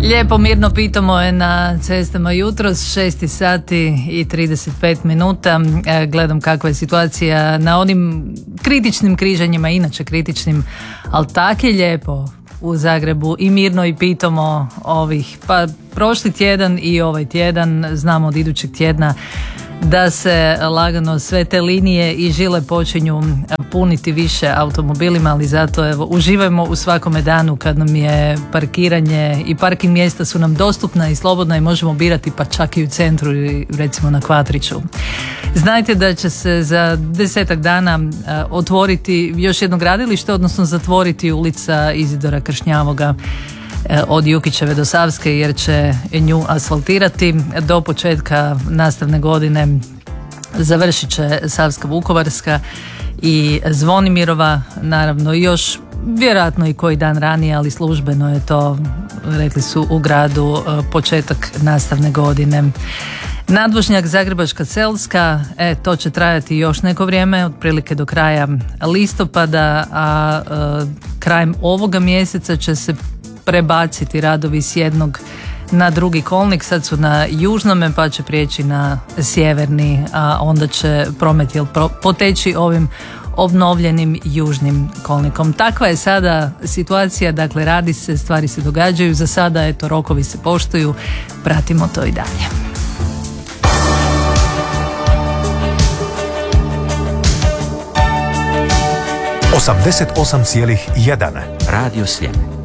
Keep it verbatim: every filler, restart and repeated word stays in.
Lijepo mirno pitamo je na cestama jutros, šest sati i trideset pet minuta. E, gledam kakva je situacija na onim kritičnim križanjima, inače kritičnim, ali tak je lijepo u Zagrebu i mirno i pitamo ovih, pa prošli tjedan i ovaj tjedan, znamo od idućeg tjedna da se lagano sve te linije i žile počinju puniti više automobilima, ali zato evo uživajmo u svakome danu kad nam je parkiranje i parking mjesta su nam dostupna i slobodna i možemo birati pa čak i u centru, recimo na Kvatriću. Znajte da će se za desetak dana otvoriti još jedno gradilište, odnosno zatvoriti ulica Izidora Kršnjavoga od Jukićeve do Savske, jer će nju asfaltirati. Do početka nastavne godine završit će Savska Vukovarska i Zvonimirova, naravno još vjerojatno i koji dan ranije, ali službeno je to, rekli su u gradu, početak nastavne godine. Nadvožnjak Zagrebačka Celska, e, to će trajati još neko vrijeme, otprilike do kraja listopada, a e, krajem ovoga mjeseca će se prebaciti radovi s jednog na drugi kolnik. Sad su na južnome pa će prijeći na sjeverni, a onda će promet jel, pro, poteći ovim obnovljenim južnim kolnikom. Takva je sada situacija, dakle radi se, stvari se događaju, za sada eto rokovi se poštuju, pratimo to i dalje. osamdeset osam zarez jedan Radio Sljeme.